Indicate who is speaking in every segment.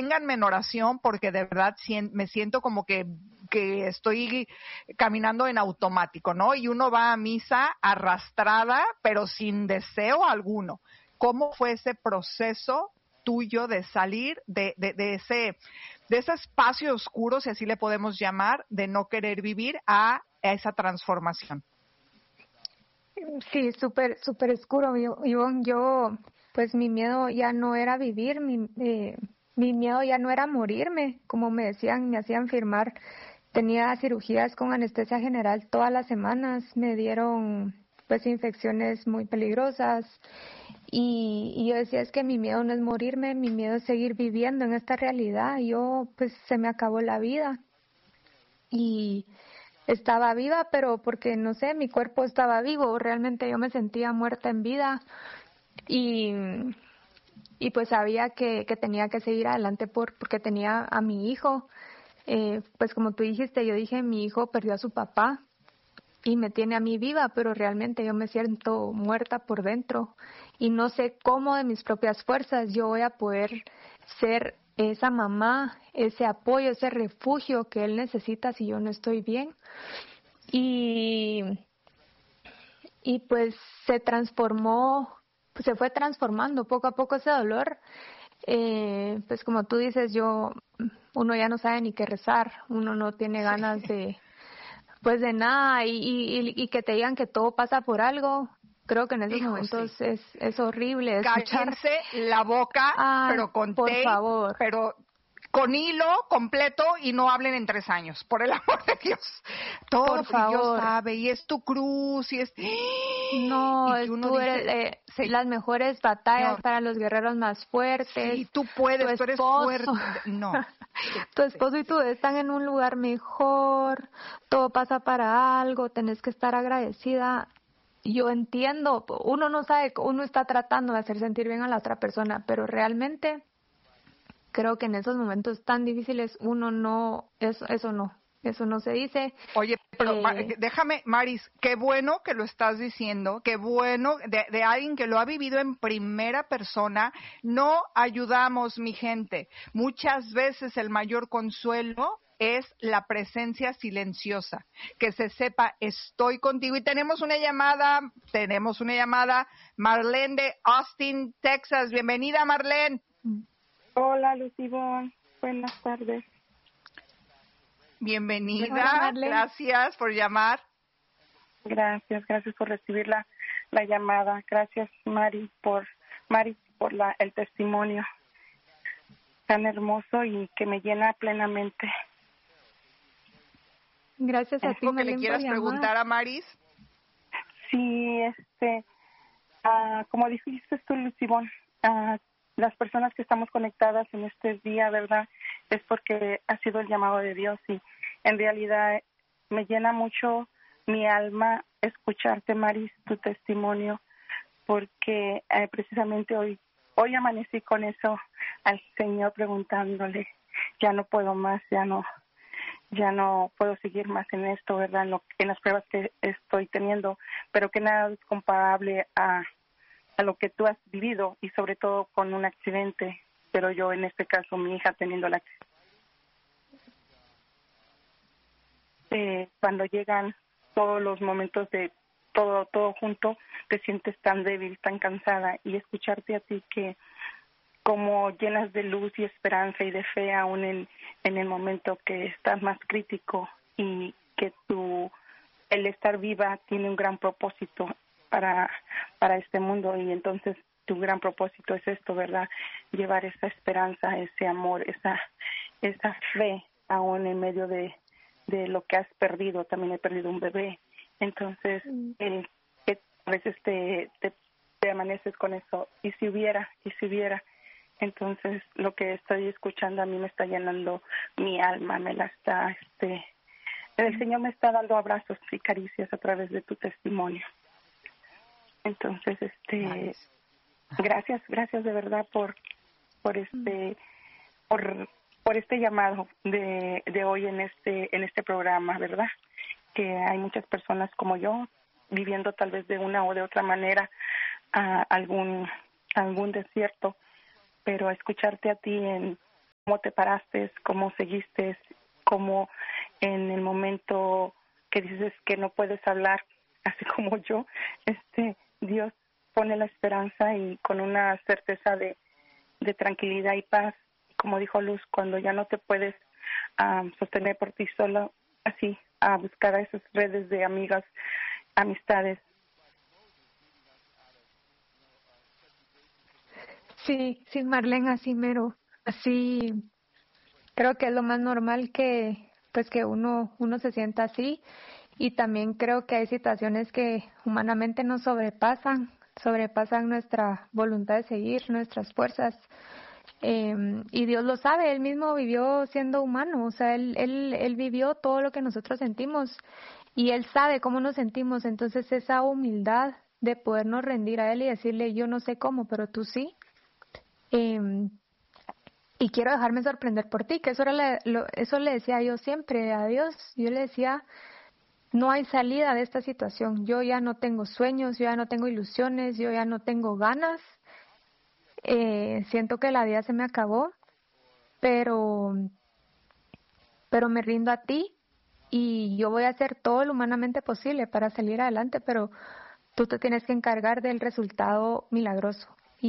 Speaker 1: manténganme en oración porque de verdad me siento como que estoy caminando en automático, ¿no? Y uno va a misa arrastrada, pero sin deseo alguno. ¿Cómo fue ese proceso tuyo de salir de ese espacio oscuro, si así le podemos llamar, de no querer vivir a esa transformación?
Speaker 2: Sí, súper oscuro, Ivonne. Yo, pues mi miedo ya no era vivir, mi miedo ya no era morirme, como me decían, me hacían firmar. Tenía cirugías con anestesia general todas las semanas, me dieron pues infecciones muy peligrosas y yo decía, es que mi miedo no es morirme, mi miedo es seguir viviendo en esta realidad. Yo, pues se me acabó la vida y estaba viva, pero porque no sé, mi cuerpo estaba vivo, realmente yo me sentía muerta en vida y, y pues sabía que tenía que seguir adelante porque tenía a mi hijo. Pues como tú dijiste, yo dije, mi hijo perdió a su papá y me tiene a mí viva, pero realmente yo me siento muerta por dentro y no sé cómo de mis propias fuerzas yo voy a poder ser esa mamá, ese apoyo, ese refugio que él necesita si yo no estoy bien. Y, y pues se transformó, pues se fue transformando poco a poco ese dolor. Pues como tú dices, uno ya no sabe ni qué rezar, uno no tiene ganas pues de nada y que te digan que todo pasa por algo. Creo que en esos momentos
Speaker 1: Sí.
Speaker 2: es horrible escuchar.
Speaker 1: Cállense la boca,
Speaker 2: Ay,
Speaker 1: pero con
Speaker 2: por
Speaker 1: tape,
Speaker 2: favor.
Speaker 1: pero con hilo completo y no hablen en 3 años, por el amor de Dios. Todo
Speaker 2: Por
Speaker 1: Dios
Speaker 2: favor.
Speaker 1: sabe, y es tu cruz, y es...
Speaker 2: No,
Speaker 1: Y que uno
Speaker 2: tú
Speaker 1: dice,
Speaker 2: eres las mejores batallas para los guerreros más fuertes.
Speaker 1: sí, tú
Speaker 2: Tu
Speaker 1: puedes, tú eres
Speaker 2: esposo,
Speaker 1: fuerte. No.
Speaker 2: tu esposo y tú están en un lugar mejor, todo pasa para algo, tenés que estar agradecida. Yo entiendo, uno no sabe, uno está tratando de hacer sentir bien a la otra persona, pero realmente creo que en esos momentos tan difíciles uno no, eso no se dice.
Speaker 1: Oye, pero déjame, Maris, qué bueno que lo estás diciendo, qué bueno de alguien que lo ha vivido en primera persona. No ayudamos, mi gente. Muchas veces el mayor consuelo es la presencia silenciosa, que se sepa, estoy contigo. Y tenemos una llamada, Marlene de Austin, Texas. Bienvenida, Marlene.
Speaker 3: Hola, Lucibón. Buenas tardes.
Speaker 1: Bienvenida.
Speaker 2: Hola,
Speaker 1: Gracias por llamar.
Speaker 3: Gracias por recibir la llamada. Gracias, Mari, por el testimonio tan hermoso y que me llena plenamente.
Speaker 2: Gracias a ti,
Speaker 1: ¿Algo que le
Speaker 2: Marlene,
Speaker 1: quieras preguntar a Maris?
Speaker 3: Sí, como dijiste tú, Lucibón, las personas que estamos conectadas en este día, ¿verdad? Es porque ha sido el llamado de Dios y en realidad me llena mucho mi alma escucharte, Maris, tu testimonio, porque precisamente hoy amanecí con eso al Señor preguntándole, ya no puedo más, ya no puedo seguir más en esto, ¿verdad? En las pruebas que estoy teniendo, pero que nada es comparable a lo que tú has vivido y sobre todo con un accidente, pero yo en este caso mi hija teniendo el accidente. Cuando llegan todos los momentos de todo junto, te sientes tan débil, tan cansada y escucharte a ti que como llenas de luz y esperanza y de fe aún en el momento que estás más crítico y que el estar viva tiene un gran propósito para este mundo y entonces tu gran propósito es esto, ¿verdad? Llevar esa esperanza, ese amor, esa fe aún en medio de lo que has perdido. También he perdido un bebé, entonces que a veces te amaneces con eso, y si hubiera, entonces lo que estoy escuchando a mí me está llenando mi alma, el Señor me está dando abrazos y caricias a través de tu testimonio. Entonces, gracias de verdad por este llamado de hoy en este programa, ¿verdad? Que hay muchas personas como yo viviendo tal vez de una o de otra manera algún desierto, pero escucharte a ti cómo te paraste, cómo seguiste, cómo en el momento que dices que no puedes hablar, así como yo, Dios pone la esperanza y con una certeza de tranquilidad y paz, como dijo Luz, cuando ya no te puedes sostener por ti solo, así, a buscar a esas redes de amigas, amistades.
Speaker 2: Sí, sí, Marlene, así mero. Así creo que es lo más normal que pues que uno se sienta así, y también creo que hay situaciones que humanamente nos sobrepasan nuestra voluntad de seguir, nuestras fuerzas. Y Dios lo sabe, Él mismo vivió siendo humano, o sea, él vivió todo lo que nosotros sentimos y Él sabe cómo nos sentimos. Entonces esa humildad de podernos rendir a Él y decirle, yo no sé cómo, pero tú sí. Em, y quiero dejarme sorprender por ti, que eso le decía yo siempre a Dios. Yo le decía, no hay salida de esta situación, yo ya no tengo sueños, yo ya no tengo ilusiones, yo ya no tengo ganas. Siento que la vida se me acabó, pero, pero me rindo a ti y yo voy a hacer todo lo humanamente posible para salir adelante, pero tú te tienes que encargar del resultado milagroso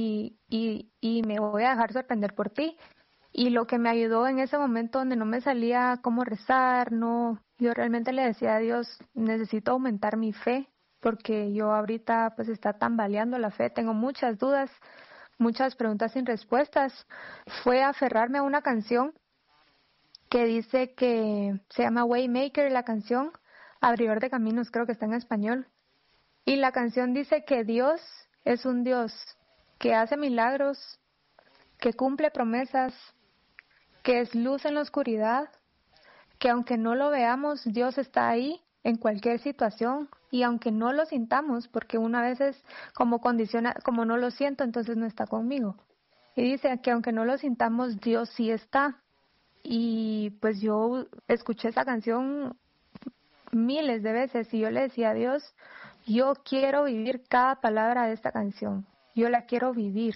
Speaker 2: y me voy a dejar sorprender por ti. Y lo que me ayudó en ese momento donde no me salía cómo rezar, no, yo realmente le decía a Dios, necesito aumentar mi fe, porque yo ahorita pues está tambaleando la fe, tengo muchas dudas, muchas preguntas sin respuestas. Fue aferrarme a una canción que dice que se llama Waymaker, la canción, Abridor de Caminos, creo que está en español. Y la canción dice que Dios es un Dios que hace milagros, que cumple promesas, que es luz en la oscuridad, que aunque no lo veamos, Dios está ahí en cualquier situación, y aunque no lo sintamos, porque una vez es como condiciona, como no lo siento, entonces no está conmigo. Y dice que aunque no lo sintamos, Dios sí está. Y pues yo escuché esa canción miles de veces y yo le decía a Dios, yo quiero vivir cada palabra de esta canción, yo la quiero vivir.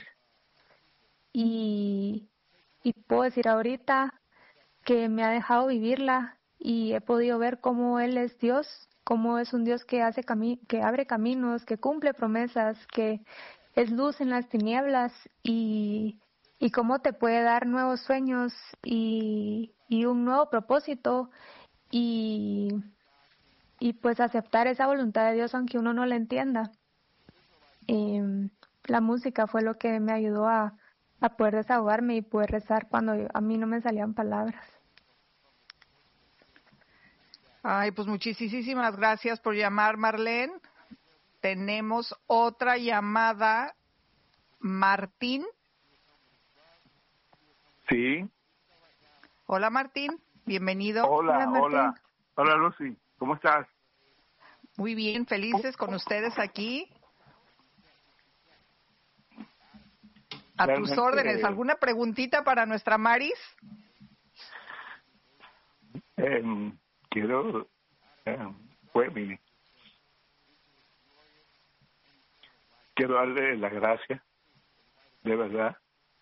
Speaker 2: Y, y puedo decir ahorita que me ha dejado vivirla y he podido ver cómo Él es Dios, cómo es un Dios que que abre caminos, que cumple promesas, que es luz en las tinieblas, y cómo te puede dar nuevos sueños y un nuevo propósito, y, y pues aceptar esa voluntad de Dios aunque uno no la entienda. La música fue lo que me ayudó a poder desahogarme y poder rezar cuando a mí no me salían palabras.
Speaker 1: Ay, pues muchísimas gracias por llamar, Marlene. Tenemos otra llamada. Martín.
Speaker 4: Sí.
Speaker 1: Hola, Martín. Bienvenido.
Speaker 4: Hola, Lucy. ¿Cómo estás?
Speaker 1: Muy bien, felices con ustedes aquí. A tus órdenes. ¿Alguna preguntita para nuestra Maris?
Speaker 4: Quiero, mire, quiero darle las gracias, de verdad.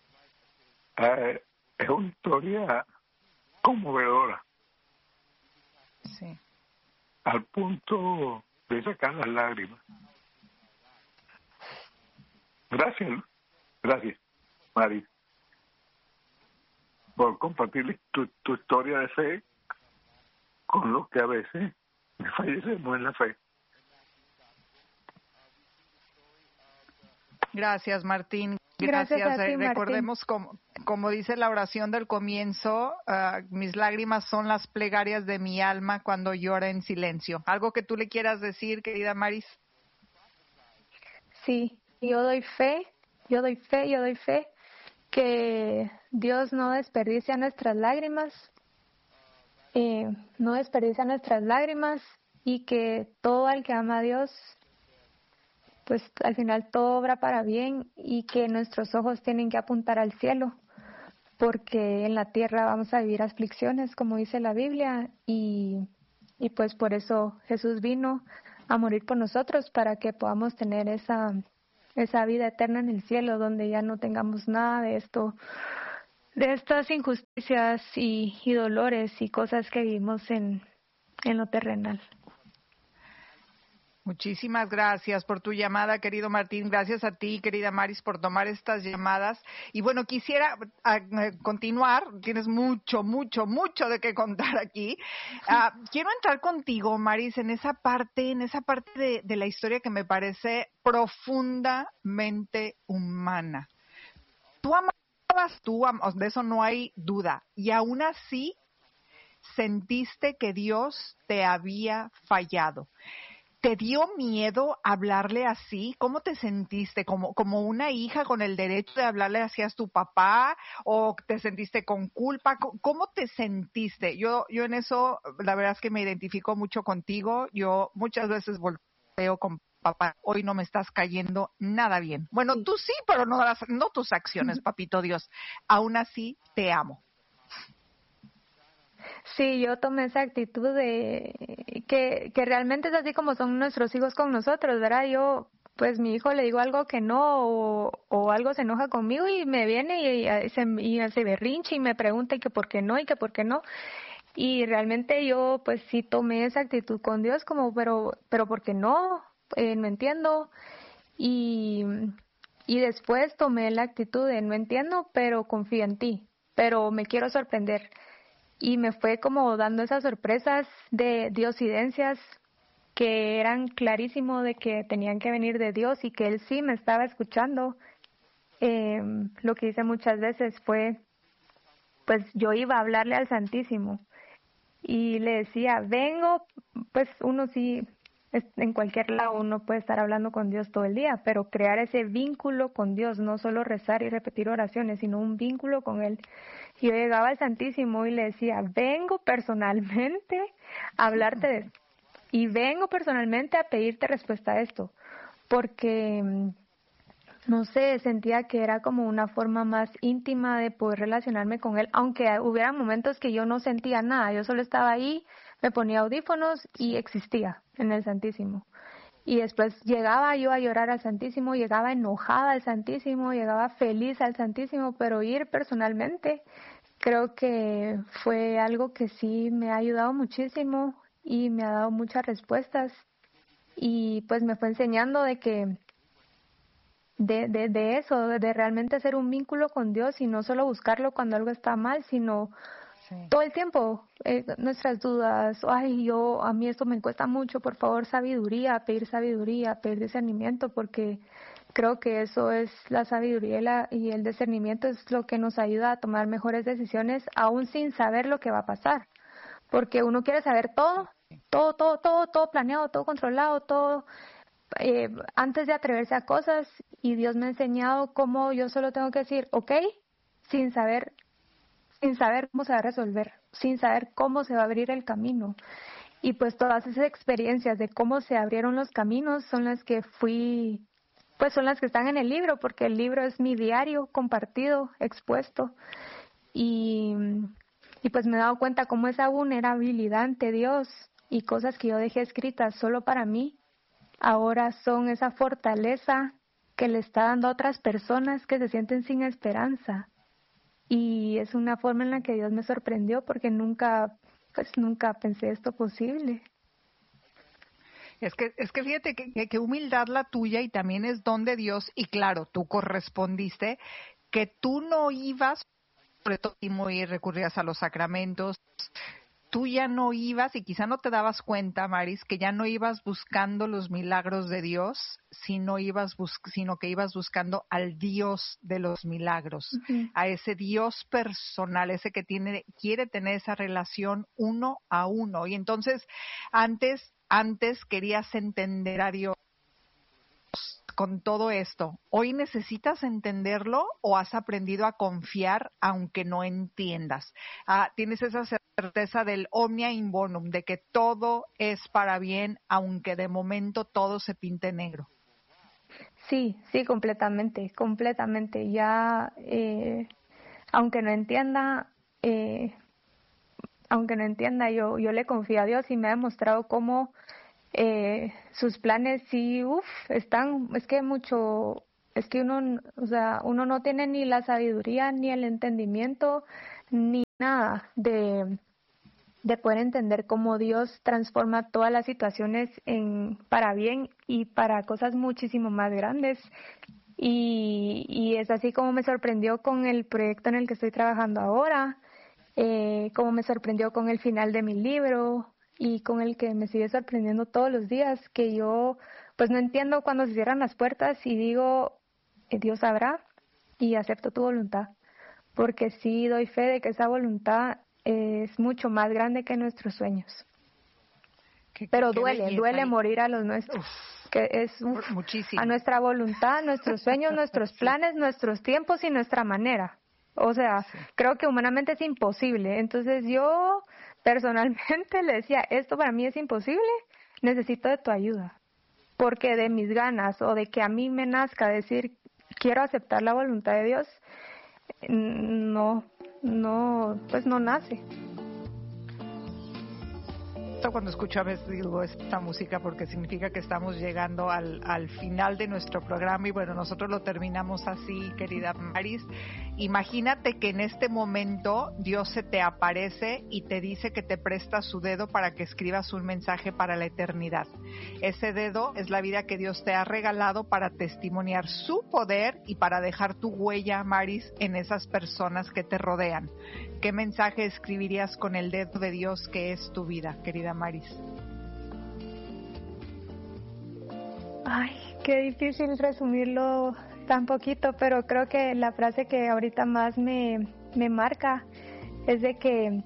Speaker 4: Es una historia conmovedora.
Speaker 1: Sí.
Speaker 4: Al punto de sacar las lágrimas. Gracias, Mari, por compartir tu historia de fe con los que a veces fallecemos en la fe.
Speaker 1: Gracias, Martín.
Speaker 2: Gracias a ti,
Speaker 1: Recordemos, como dice la oración del comienzo, mis lágrimas son las plegarias de mi alma cuando llora en silencio. ¿Algo que tú le quieras decir, querida Maris?
Speaker 2: Sí, yo doy fe que Dios no desperdicia nuestras lágrimas, y que todo el que ama a Dios, pues al final todo obra para bien, y que nuestros ojos tienen que apuntar al cielo, porque en la tierra vamos a vivir aflicciones, como dice la Biblia, y pues por eso Jesús vino a morir por nosotros, para que podamos tener esa vida eterna en el cielo, donde ya no tengamos nada de esto, de estas injusticias y dolores y cosas que vivimos en lo terrenal.
Speaker 1: Muchísimas gracias por tu llamada, querido Martín. Gracias a ti, querida Maris, por tomar estas llamadas. Y bueno, quisiera continuar. Tienes mucho de qué contar aquí. Quiero entrar contigo, Maris, en esa parte de la historia que me parece profundamente humana. De eso no hay duda. Y aún así, sentiste que Dios te había fallado. ¿Te dio miedo hablarle así? ¿Cómo te sentiste? ¿Como una hija con el derecho de hablarle así a tu papá? ¿O te sentiste con culpa? ¿Cómo te sentiste? Yo en eso, la verdad es que me identifico mucho contigo. Yo muchas veces volteo con papá, hoy no me estás cayendo nada bien. Bueno, tú sí, pero no tus acciones, papito Dios. Aún así, te amo.
Speaker 2: Sí, yo tomé esa actitud de que realmente es así como son nuestros hijos con nosotros, ¿verdad? Yo, pues mi hijo le digo algo que no o algo se enoja conmigo y me viene y hace berrinche y me pregunta y que por qué no y que por qué no. Y realmente yo pues sí tomé esa actitud con Dios como, pero ¿por qué no? No entiendo. Y después tomé la actitud de no entiendo, pero confío en ti, pero me quiero sorprender. Y me fue como dando esas sorpresas de diosidencias que eran clarísimo de que tenían que venir de Dios y que Él sí me estaba escuchando. Lo que hice muchas veces fue, pues yo iba a hablarle al Santísimo y le decía, vengo, pues uno sí, en cualquier lado uno puede estar hablando con Dios todo el día, pero crear ese vínculo con Dios, no solo rezar y repetir oraciones, sino un vínculo con Él. Y yo llegaba al Santísimo y le decía, vengo personalmente a hablarte de esto y vengo personalmente a pedirte respuesta a esto, porque no sé, sentía que era como una forma más íntima de poder relacionarme con él, aunque hubiera momentos que yo no sentía nada, yo solo estaba ahí, me ponía audífonos y existía en el Santísimo. Y después llegaba yo a llorar al Santísimo, llegaba enojada al Santísimo, llegaba feliz al Santísimo, pero ir personalmente creo que fue algo que sí me ha ayudado muchísimo y me ha dado muchas respuestas y pues me fue enseñando de que de eso, de realmente hacer un vínculo con Dios y no solo buscarlo cuando algo está mal, sino todo el tiempo, nuestras dudas, ay, a mí esto me cuesta mucho, por favor, sabiduría, pedir discernimiento, porque creo que eso es la sabiduría y el discernimiento es lo que nos ayuda a tomar mejores decisiones, aún sin saber lo que va a pasar, porque uno quiere saber todo planeado, todo controlado, todo antes de atreverse a cosas, y Dios me ha enseñado cómo yo solo tengo que decir, ok, sin saber cómo se va a resolver, sin saber cómo se va a abrir el camino. Y pues todas esas experiencias de cómo se abrieron los caminos son las que son las que están en el libro, porque el libro es mi diario compartido, expuesto. Y pues me he dado cuenta cómo esa vulnerabilidad ante Dios y cosas que yo dejé escritas solo para mí, ahora son esa fortaleza que le está dando a otras personas que se sienten sin esperanza. Y es una forma en la que Dios me sorprendió porque nunca pensé esto posible.
Speaker 1: Es que fíjate que humildad la tuya y también es don de Dios y claro, tú correspondiste que tú no ibas, sobre todo y recurrías a los sacramentos, tú ya no ibas, y quizá no te dabas cuenta, Maris, que ya no ibas buscando los milagros de Dios, sino que ibas buscando al Dios de los milagros,
Speaker 2: Uh-huh.
Speaker 1: a ese Dios personal, ese que quiere tener esa relación uno a uno. Y entonces, antes querías entender a Dios con todo esto. ¿Hoy necesitas entenderlo o has aprendido a confiar aunque no entiendas? Tienes esa certeza del omnia in bonum, de que todo es para bien, aunque de momento todo se pinte negro.
Speaker 2: Sí, completamente. Ya, aunque no entienda, yo le confío a Dios y me ha demostrado cómo sus planes sí, es que es que uno, o sea, uno no tiene ni la sabiduría, ni el entendimiento, ni nada de poder entender cómo Dios transforma todas las situaciones para bien y para cosas muchísimo más grandes. Y es así como me sorprendió con el proyecto en el que estoy trabajando ahora, como me sorprendió con el final de mi libro y con el que me sigue sorprendiendo todos los días, que yo pues no entiendo cuando se cierran las puertas y digo, Dios sabrá y acepto tu voluntad, porque sí doy fe de que esa voluntad es mucho más grande que nuestros sueños. Pero duele morir a los nuestros. Que es
Speaker 1: muchísimo.
Speaker 2: A nuestra voluntad, nuestros sueños, nuestros planes, nuestros tiempos y nuestra manera. O sea, creo que humanamente es imposible. Entonces yo personalmente le decía, esto para mí es imposible, necesito de tu ayuda. Porque de mis ganas o de que a mí me nazca decir, quiero aceptar la voluntad de Dios, pues no nace.
Speaker 1: Cuando escucho a veces digo esta música porque significa que estamos llegando al final de nuestro programa y bueno, nosotros lo terminamos así, querida Maris. Imagínate que en este momento Dios se te aparece y te dice que te presta su dedo para que escribas un mensaje para la eternidad. Ese dedo es la vida que Dios te ha regalado para testimoniar su poder y para dejar tu huella, Maris, en esas personas que te rodean. ¿Qué mensaje escribirías con el dedo de Dios que es tu vida, querida Maris?
Speaker 2: Ay, qué difícil resumirlo tan poquito, pero creo que la frase que ahorita más me marca es de que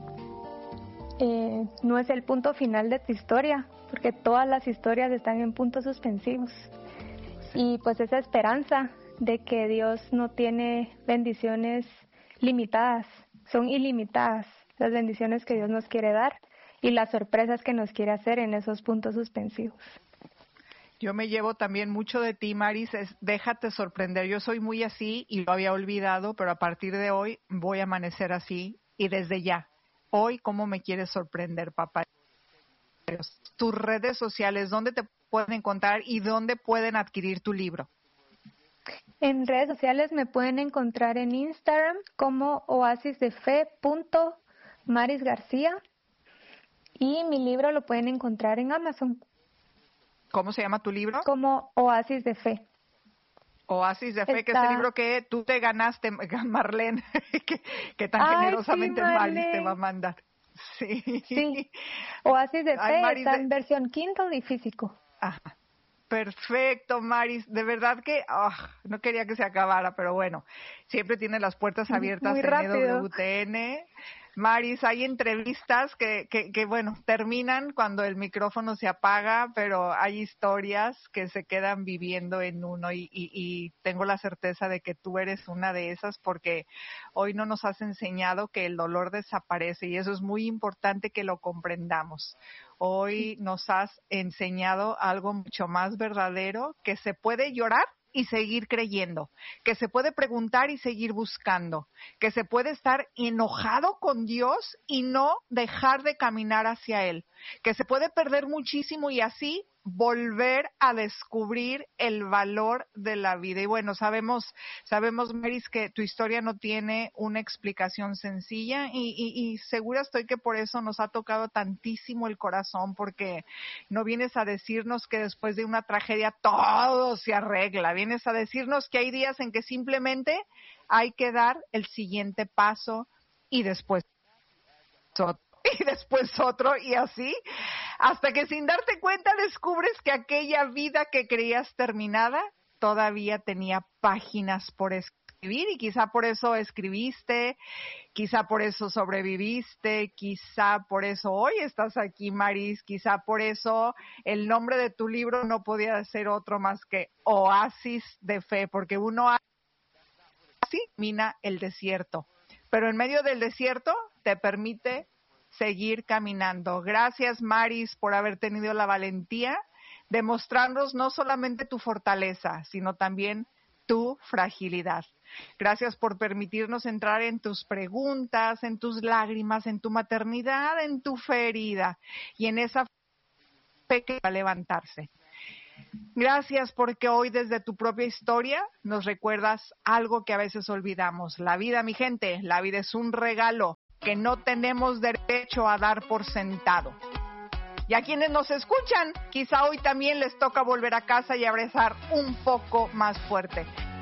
Speaker 2: no es el punto final de tu historia, porque todas las historias están en puntos suspensivos. Y pues esa esperanza de que Dios no tiene bendiciones limitadas, son ilimitadas las bendiciones que Dios nos quiere dar y las sorpresas que nos quiere hacer en esos puntos suspensivos.
Speaker 1: Yo me llevo también mucho de ti, Maris, déjate sorprender. Yo soy muy así y lo había olvidado, pero a partir de hoy voy a amanecer así y desde ya. Hoy, ¿cómo me quieres sorprender, papá? Tus redes sociales, ¿dónde te pueden encontrar y dónde pueden adquirir tu libro?
Speaker 2: En redes sociales me pueden encontrar en Instagram como oasisdefe.marisgarcía y mi libro lo pueden encontrar en Amazon.
Speaker 1: ¿Cómo se llama tu libro?
Speaker 2: Como Oasis de Fe.
Speaker 1: Oasis de Fe, que es el libro que tú te ganaste, Marlene, que tan generosamente
Speaker 2: sí,
Speaker 1: Maris te va a mandar. Sí.
Speaker 2: Oasis de Fe está en versión Kindle y físico.
Speaker 1: Ajá. Perfecto, Maris. De verdad que no quería que se acabara, pero bueno, siempre tiene las puertas abiertas
Speaker 2: muy
Speaker 1: en
Speaker 2: rápido.
Speaker 1: EWTN. Maris, hay entrevistas que bueno, terminan cuando el micrófono se apaga, pero hay historias que se quedan viviendo en uno y tengo la certeza de que tú eres una de esas porque hoy no nos has enseñado que el dolor desaparece y eso es muy importante que lo comprendamos. Hoy nos has enseñado algo mucho más verdadero, que se puede llorar y seguir creyendo, que se puede preguntar y seguir buscando, que se puede estar enojado con Dios y no dejar de caminar hacia Él, que se puede perder muchísimo y así volver a descubrir el valor de la vida. Y bueno, sabemos, Maris, que tu historia no tiene una explicación sencilla y segura estoy que por eso nos ha tocado tantísimo el corazón, porque no vienes a decirnos que después de una tragedia todo se arregla, vienes a decirnos que hay días en que simplemente hay que dar el siguiente paso y después otro y así, hasta que sin darte cuenta descubres que aquella vida que creías terminada todavía tenía páginas por escribir y quizá por eso escribiste, quizá por eso sobreviviste, quizá por eso hoy estás aquí, Maris, quizá por eso el nombre de tu libro no podía ser otro más que Oasis de Fe, porque uno así mina el desierto, pero en medio del desierto te permite seguir caminando. Gracias, Maris, por haber tenido la valentía de mostrarnos no solamente tu fortaleza, sino también tu fragilidad. Gracias por permitirnos entrar en tus preguntas, en tus lágrimas, en tu maternidad, en tu fe herida y en esa fe que va a levantarse. Gracias porque hoy desde tu propia historia nos recuerdas algo que a veces olvidamos. La vida, mi gente, la vida es un regalo que no tenemos derecho a dar por sentado. Y a quienes nos escuchan, quizá hoy también les toca volver a casa y abrazar un poco más fuerte.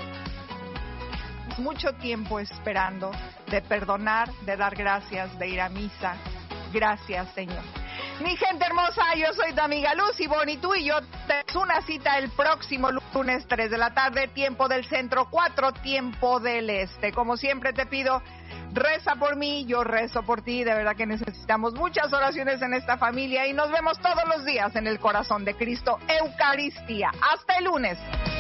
Speaker 1: Mucho tiempo esperando de perdonar, de dar gracias, de ir a misa. Gracias, Señor. Mi gente hermosa, yo soy tu amiga Lucy Bonnie, tú y yo tenemos una cita el próximo lunes 3 de la tarde, tiempo del centro, 4 tiempo del este. Como siempre te pido, reza por mí, yo rezo por ti, de verdad que necesitamos muchas oraciones en esta familia y nos vemos todos los días en el corazón de Cristo, Eucaristía. Hasta el lunes.